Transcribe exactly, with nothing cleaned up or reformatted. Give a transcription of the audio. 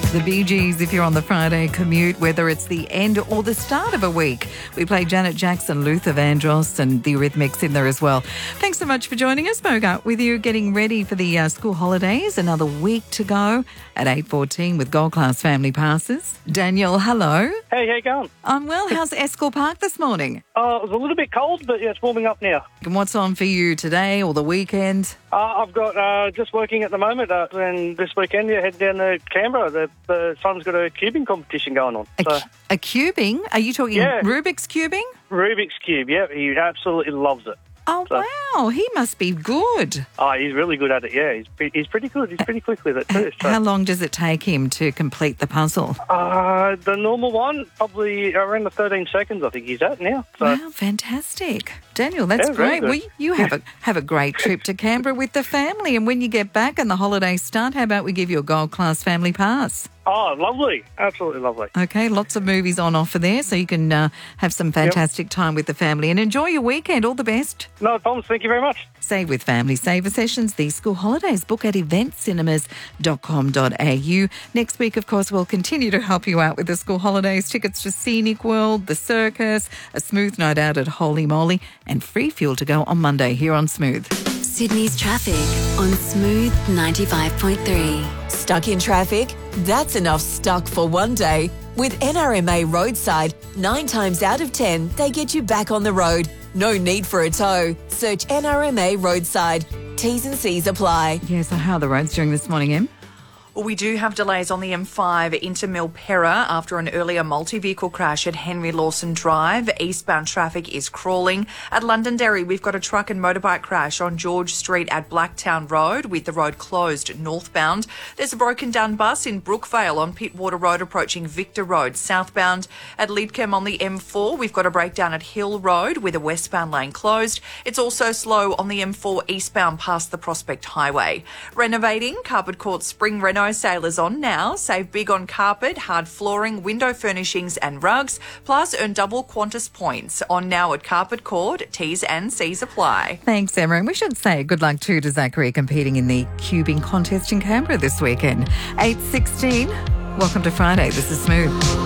The Bee Gees, if you're on the Friday commute, whether it's the end or the start of a week. We play Janet Jackson, Luther Vandross and the Eurythmics in there as well. Thanks so much for joining us. Bogart with you, getting ready for the uh, school holidays. Another week to go at eight fourteen with Gold Class Family Passes. Daniel, hello. Hey, how you going? I'm well. How's Escort Park this morning? Uh, it was a little bit cold, but yeah, it's warming up now. And what's on for you today or the weekend? Uh, I've got uh, just working at the moment, uh, and this weekend, yeah, head down to Canberra. The, the son's got a cubing competition going on. A, So. cu- a cubing? Are you talking Yeah. Rubik's cubing? Rubik's Cube, yeah, he absolutely loves it. Oh, So- wow. He must be good. Oh, he's really good at it, yeah. He's pre- he's pretty good. He's pretty quick with it, too. So. How long does it take him to complete the puzzle? Uh, the normal one, probably around the thirteen seconds, I think he's at now. So. Wow, fantastic. Daniel, that's Yeah, very great. good. Well, you have a have a great trip to Canberra with the family, and when you get back and the holidays start, how about we give you a Gold Class Family Pass? Oh, lovely. Absolutely lovely. Okay, lots of movies on offer there, so you can uh, have some fantastic time with the family and enjoy your weekend. All the best. No problems. Thank you very much. Save with Family Saver Sessions, these school holidays. Book at event cinemas dot com dot a u. Next week, of course, we'll continue to help you out with the school holidays. Tickets to Scenic World, the Circus, a smooth night out at Holy Moly, and free fuel to go on Monday here on Smooth. Sydney's traffic on Smooth ninety-five point three. Stuck in traffic? That's enough stuck for one day. With N R M A Roadside, nine times out of ten, they get you back on the road. No need for a tow. Search N R M A Roadside. T's and C's apply. Yeah, so how are the roads during this morning, Em? Well, we do have delays on the M five into Milperra after an earlier multi-vehicle crash at Henry Lawson Drive. Eastbound traffic is crawling. At Londonderry, we've got a truck and motorbike crash on George Street at Blacktown Road with the road closed northbound. There's a broken down bus in Brookvale on Pittwater Road approaching Victor Road southbound. At Lidcombe on the M four, we've got a breakdown at Hill Road with a westbound lane closed. It's also slow on the M four eastbound past the Prospect Highway. Renovating, Carpet Court Spring Reno sale is on now. Save big on carpet, hard flooring, window furnishings and rugs. Plus earn double Qantas points. On now at Carpet Court. T's and C's apply. Thanks, Emma. And we should say good luck too to Zachary competing in the cubing contest in Canberra this weekend. eight sixteen. Welcome to Friday. This is Smooth.